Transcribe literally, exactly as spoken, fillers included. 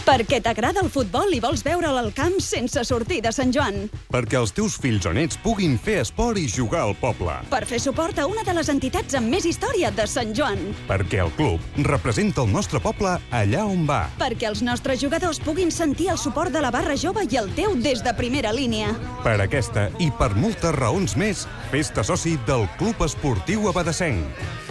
Perquè t'agrada el futbol i vols veure'l al camp sense sortir de Sant Joan. Perquè els teus fills o nets puguin fer esport i jugar al poble. Per fer suport a una de les entitats amb més història de Sant Joan. Perquè el club representa el nostre poble allà on va. Perquè els nostres jugadors puguin sentir el suport de la barra jove i el teu des de primera línia. Per aquesta i per moltes raons més, fes-te soci del Club Esportiu Abadessenc.